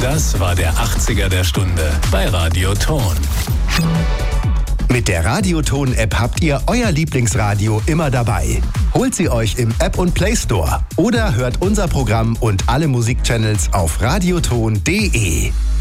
Das war der 80er der Stunde bei Radio Ton. Mit der Radioton-App habt ihr euer Lieblingsradio immer dabei. Holt sie euch im App und Play Store oder hört unser Programm und alle Musikchannels auf radioton.de.